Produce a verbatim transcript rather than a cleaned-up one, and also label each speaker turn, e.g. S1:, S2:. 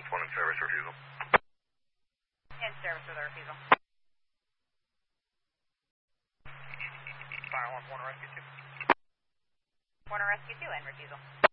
S1: Ambulance one in service, refusal.
S2: In service with a refusal.
S1: Fire one, one rescue two.
S2: Warner Rescue two in refusal.